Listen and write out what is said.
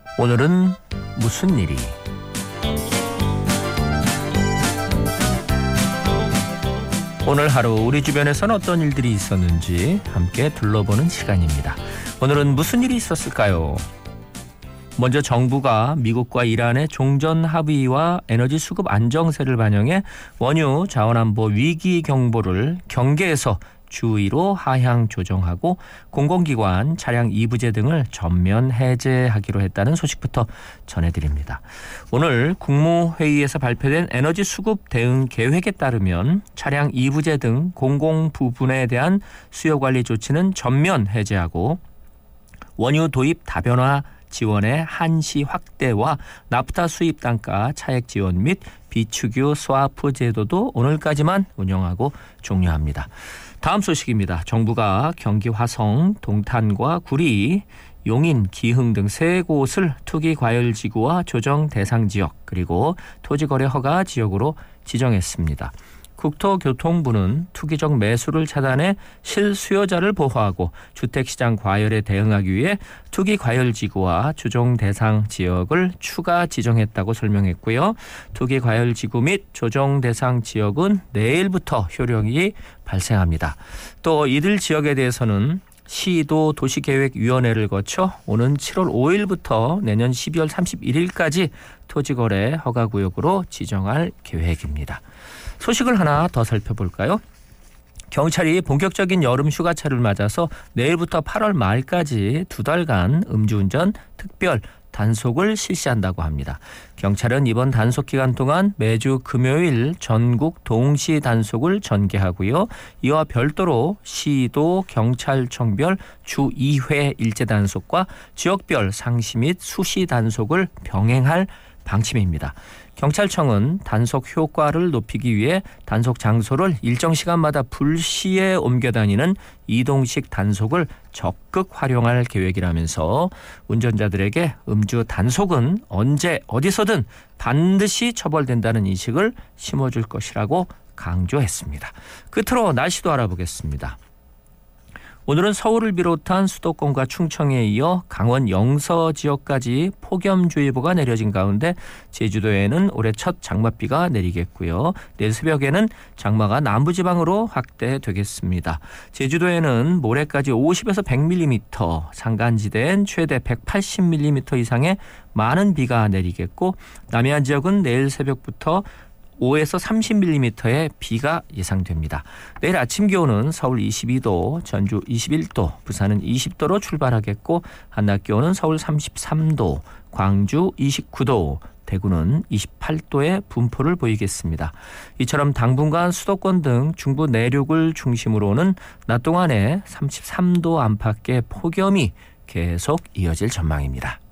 오늘은 무슨 일이? 오늘 하루 우리 주변에선 어떤 일들이 있었는지 함께 둘러보는 시간입니다. 오늘은 무슨 일이 있었을까요? 먼저 정부가 미국과 이란의 종전 합의와 에너지 수급 안정세를 반영해 원유 자원안보 위기 경보를 경계에서 주의로 하향 조정하고 공공기관, 차량 이부제 등을 전면 해제하기로 했다는 소식부터 전해드립니다. 오늘 국무회의에서 발표된 에너지 수급 대응 계획에 따르면 차량 이부제 등 공공 부분에 대한 수요관리 조치는 전면 해제하고 원유 도입 다변화 지원의 한시 확대와 나프타 수입 단가 차액 지원 및 비축유 스와프 제도도 오늘까지만 운영하고 종료합니다. 다음 소식입니다. 정부가 경기 화성, 동탄과 구리, 용인, 기흥 등 세 곳을 투기과열지구와 조정 대상 지역 그리고 토지거래 허가 지역으로 지정했습니다. 국토교통부는 투기적 매수를 차단해 실수요자를 보호하고 주택시장 과열에 대응하기 위해 투기과열지구와 조정 대상 지역을 추가 지정했다고 설명했고요. 투기과열지구 및 조정 대상 지역은 내일부터 효력이 발생합니다. 또 이들 지역에 대해서는 시도 도시계획위원회를 거쳐 오는 7월 5일부터 내년 12월 31일까지 토지거래 허가구역으로 지정할 계획입니다. 소식을 하나 더 살펴볼까요? 경찰이 본격적인 여름 휴가철을 맞아서 내일부터 8월 말까지 2달간 음주운전 특별 단속을 실시한다고 합니다. 경찰은 이번 단속 기간 동안 매주 금요일 전국 동시 단속을 전개하고요. 이와 별도로 시도 경찰청별 주 2회 일제 단속과 지역별 상시 및 수시 단속을 병행할 방침입니다. 경찰청은 단속 효과를 높이기 위해 단속 장소를 일정 시간마다 불시에 옮겨 다니는 이동식 단속을 적극 활용할 계획이라면서 운전자들에게 음주 단속은 언제 어디서든 반드시 처벌된다는 인식을 심어줄 것이라고 강조했습니다. 끝으로 날씨도 알아보겠습니다. 오늘은 서울을 비롯한 수도권과 충청에 이어 강원 영서 지역까지 폭염주의보가 내려진 가운데 제주도에는 올해 첫 장맛비가 내리겠고요. 내일 새벽에는 장마가 남부지방으로 확대되겠습니다. 제주도에는 모레까지 50에서 100mm, 산간지대엔 최대 180mm 이상의 많은 비가 내리겠고 남해안 지역은 내일 새벽부터 5에서 30mm의 비가 예상됩니다. 내일 아침 기온은 서울 22도, 전주 21도, 부산은 20도로 출발하겠고 한낮 기온은 서울 33도, 광주 29도, 대구는 28도의 분포를 보이겠습니다. 이처럼 당분간 수도권 등 중부 내륙을 중심으로는 낮 동안에 33도 안팎의 폭염이 계속 이어질 전망입니다.